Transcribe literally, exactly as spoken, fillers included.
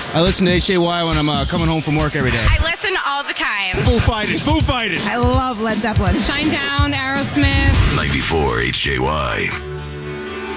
I listen to H J Y when I'm uh, coming home from work every day. I listen all the time. Foo Fighters, Foo Fighters. I love Led Zeppelin. Shine Down, Aerosmith. ninety-four H J Y.